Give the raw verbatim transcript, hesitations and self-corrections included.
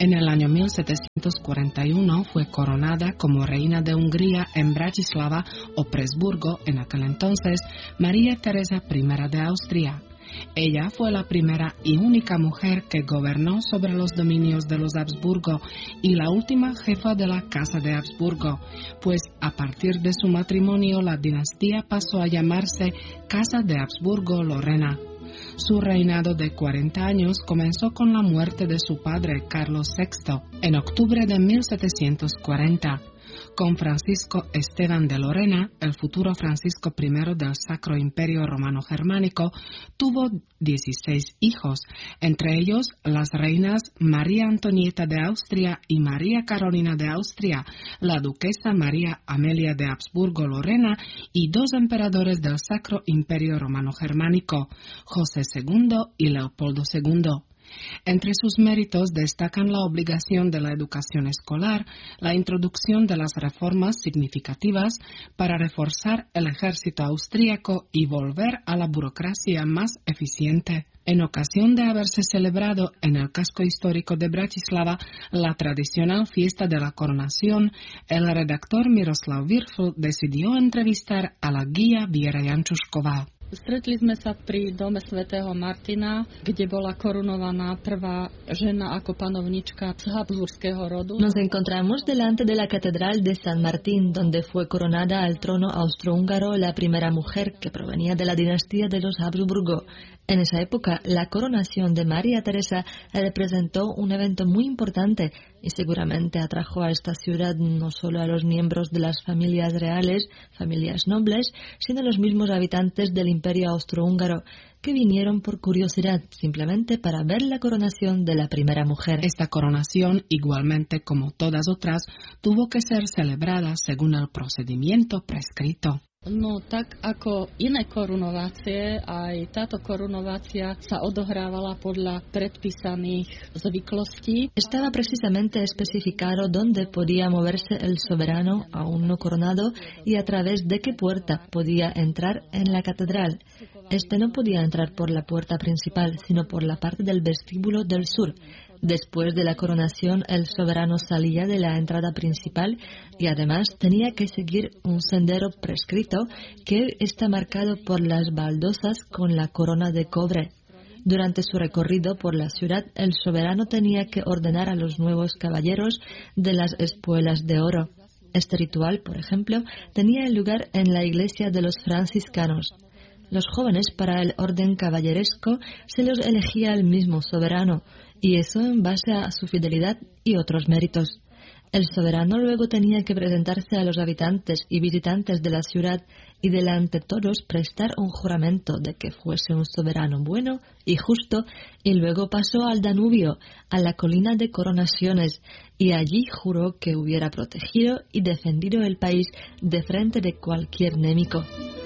En el año mil setecientos cuarenta y uno fue coronada como reina de Hungría en Bratislava o Presburgo, en aquel entonces, María Teresa I de Austria. Ella fue la primera y única mujer que gobernó sobre los dominios de los Habsburgo y la última jefa de la Casa de Habsburgo, pues a partir de su matrimonio la dinastía pasó a llamarse Casa de Habsburgo-Lorena. Su reinado de cuarenta años comenzó con la muerte de su padre Carlos sexto en octubre de mil setecientos cuarenta. Con Francisco Esteban de Lorena, el futuro Francisco I del Sacro Imperio Romano Germánico, tuvo dieciséis hijos, entre ellos las reinas María Antonieta de Austria y María Carolina de Austria, la duquesa María Amelia de Habsburgo-Lorena y dos emperadores del Sacro Imperio Romano Germánico, José segundo y Leopoldo segundo. Entre sus méritos destacan la obligación de la educación escolar, la introducción de las reformas significativas para reforzar el ejército austríaco y volver a la burocracia más eficiente. En ocasión de haberse celebrado en el casco histórico de Bratislava la tradicional fiesta de la coronación, el redactor Miroslav Virfl decidió entrevistar a la guía Viera Jančušková. Stretli sme sa pri dome svätého Martina, kde bola korunovaná prvá žena ako panovnička z habsburského rodu. Nos encontramos delante de la catedral de San Martín, donde fue coronada al trono austrohúngaro la primera mujer que provenía de la dinastía de los Habsburgo. En esa época, la coronación de María Teresa representó un evento muy importante y seguramente atrajo a esta ciudad no solo a los miembros de las familias reales, familias nobles, sino a los mismos habitantes del Imperio Austrohúngaro, que vinieron por curiosidad, simplemente para ver la coronación de la primera mujer. Esta coronación, igualmente como todas otras, tuvo que ser celebrada según el procedimiento prescrito. No tak ako iné korunovácie, aj táto korunovácia sa odohrávala podľa predpísaných zvyklostí. Estaba precisamente especificado dónde podía moverse el soberano aún no coronado y a través de qué puerta podía entrar en la catedral. Este no podía entrar por la puerta principal, sino por la parte del vestíbulo del sur. Después de la coronación, el soberano salía de la entrada principal y además tenía que seguir un sendero prescrito que está marcado por las baldosas con la corona de cobre. Durante su recorrido por la ciudad, el soberano tenía que ordenar a los nuevos caballeros de las espuelas de oro. Este ritual, por ejemplo, tenía lugar en la iglesia de los franciscanos. Los jóvenes para el orden caballeresco se los elegía el mismo soberano, y eso en base a su fidelidad y otros méritos. El soberano luego tenía que presentarse a los habitantes y visitantes de la ciudad y delante de todos prestar un juramento de que fuese un soberano bueno y justo, y luego pasó al Danubio, a la colina de Coronaciones, y allí juró que hubiera protegido y defendido el país de frente de cualquier enemigo.